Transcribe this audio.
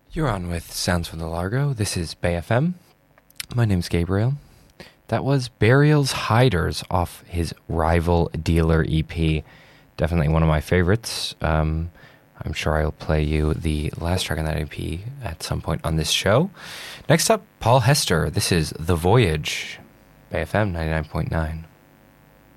You're on with Sounds from the Largo. This is Bay FM. My name's Gabriel. That was Burial's Hiders off his Rival Dealer EP. Definitely one of my favorites. I'm sure I'll play you the last track on that EP at some point on this show. Next up, Paul Hester. This is The Voyage. Bay FM 99.9.